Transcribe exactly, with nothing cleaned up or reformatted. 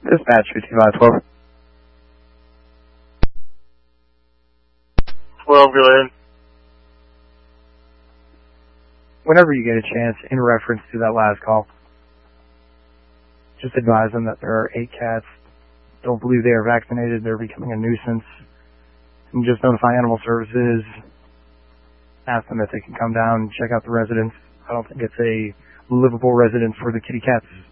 Dispatch fifty-five twelve. twelve, go ahead. Whenever you get a chance, in reference to that last call, just advise them that there are eight cats. Don't believe they are vaccinated. They're becoming a nuisance. And just notify Animal Services. Ask them if they can come down and check out the residence. I don't think it's a livable residence for the kitty cats.